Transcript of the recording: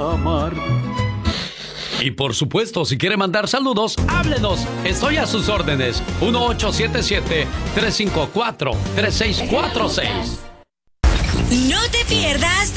amar. Y por supuesto, si quiere mandar saludos, háblenos. Estoy a sus órdenes. 1877-354-3646. No te pierdas